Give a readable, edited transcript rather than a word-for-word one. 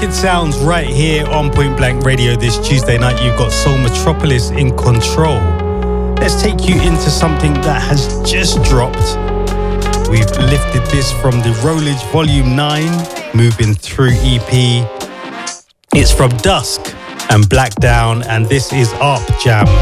Wicked sounds right here on Point Blank Radio this Tuesday night. You've got Soul Metropolis in control. Let's take you into something that has just dropped. We've lifted this from the Rollage Volume 9, Moving Through EP. It's from Dusk and Black Down, and this is ARP Jam.